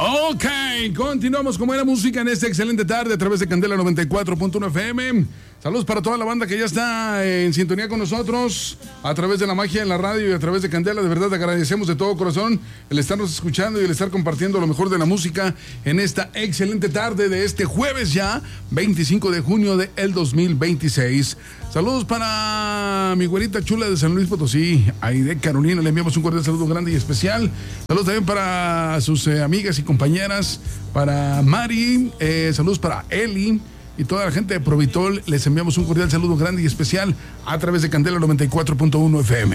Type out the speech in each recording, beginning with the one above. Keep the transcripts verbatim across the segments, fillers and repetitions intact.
Ok, continuamos con buena música en esta excelente tarde a través de Candela noventa y cuatro punto uno F M. Saludos para toda la banda que ya está en sintonía con nosotros a través de la magia en la radio y a través de Candela. De verdad agradecemos de todo corazón el estarnos escuchando y el estar compartiendo lo mejor de la música en esta excelente tarde de este jueves ya, veinticinco de junio del dos mil veintiséis. Saludos para mi güerita chula de San Luis Potosí, Aide Carolina, le enviamos un cordial saludo grande y especial. Saludos también para sus eh, amigas y compañeras, para Mari, eh, saludos para Eli y toda la gente de Provitol. Les enviamos un cordial saludo grande y especial a través de Candela noventa y cuatro punto uno F M.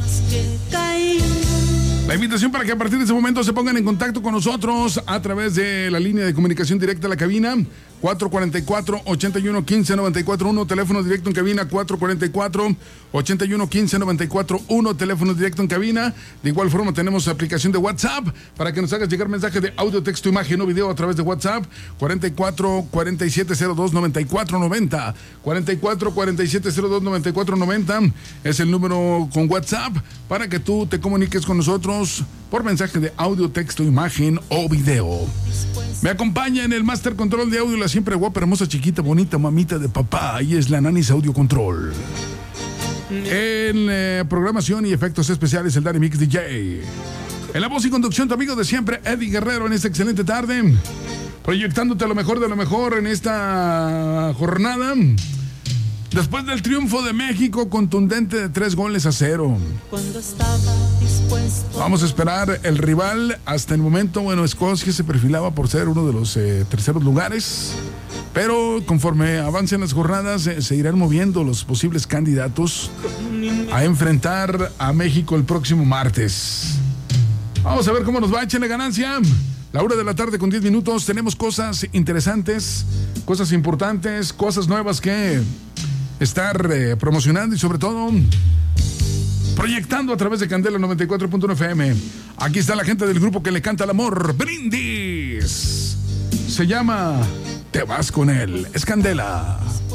La invitación para que a partir de ese momento se pongan en contacto con nosotros a través de la línea de comunicación directa a la cabina cuatro cuatro cuatro, ocho uno uno cinco, nueve cuatro uno, teléfono directo en cabina cuatro cuatro cuatro, ocho uno uno cinco, nueve cuatro uno, teléfono directo en cabina. De igual forma tenemos aplicación de WhatsApp para que nos hagas llegar mensajes de audio, texto, imagen o video a través de WhatsApp cuarenta y cuatro, cuarenta y siete cero dos, noventa y cuatro noventa, cuarenta y cuatro, cuarenta y siete cero dos, noventa y cuatro noventa es el número con WhatsApp para que tú te comuniques con nosotros por mensaje de audio, texto, imagen o video. Me acompaña en el Master Control de audio la siempre guapa, hermosa, chiquita, bonita, mamita de papá. Ahí es la Nanis Audio Control. En eh, programación y efectos especiales, el Dani Mix D J. En la voz y conducción, tu amigo de siempre, Eddie Guerrero, en esta excelente tarde. Proyectándote lo mejor de lo mejor en esta jornada. Después del triunfo de México, contundente de tres goles a cero. Vamos a esperar el rival. Hasta el momento, bueno, Escocia se perfilaba por ser uno de los eh, terceros lugares. Pero conforme avancen las jornadas, eh, se irán moviendo los posibles candidatos a enfrentar a México el próximo martes. Vamos a ver cómo nos va. Échenle ganancia. La una de la tarde con diez minutos. Tenemos cosas interesantes, cosas importantes, cosas nuevas que estar eh, promocionando y sobre todo proyectando a través de Candela noventa y cuatro punto uno F M. Aquí está la gente del grupo que le canta el amor, Brindis. Se llama Te vas con él. Es Candela.